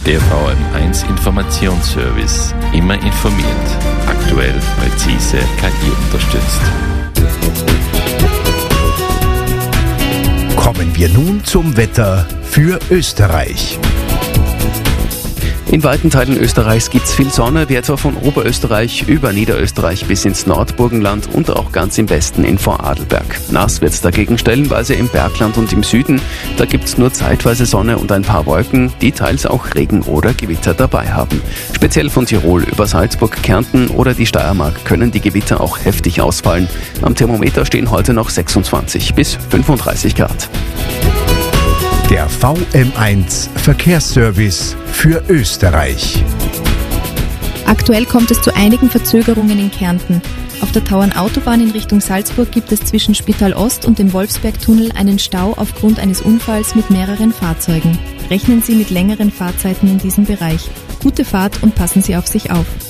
Der VM1 Informationsservice. Immer informiert. Aktuell, präzise, KI unterstützt. Kommen wir nun zum Wetter für Österreich. In weiten Teilen Österreichs gibt es viel Sonne, wie etwa von Oberösterreich über Niederösterreich bis ins Nordburgenland und auch ganz im Westen in Vorarlberg. Nass wird es dagegen stellenweise im Bergland und im Süden. Da gibt es nur zeitweise Sonne und ein paar Wolken, die teils auch Regen oder Gewitter dabei haben. Speziell von Tirol über Salzburg, Kärnten oder die Steiermark können die Gewitter auch heftig ausfallen. Am Thermometer stehen heute noch 26 bis 35 Grad. Der VM1 Verkehrsservice für Österreich. Aktuell kommt es zu einigen Verzögerungen in Kärnten. Auf der Tauernautobahn in Richtung Salzburg gibt es zwischen Spital Ost und dem Wolfsbergtunnel einen Stau aufgrund eines Unfalls mit mehreren Fahrzeugen. Rechnen Sie mit längeren Fahrzeiten in diesem Bereich. Gute Fahrt und passen Sie auf sich auf.